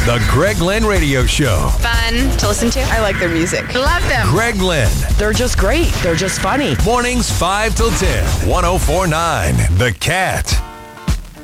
The Greg Lynn Radio Show. Fun to listen to. I like their music. Love them. Greg Lynn. They're just great. They're just funny. Mornings 5 till 10. 104.9 The Cat.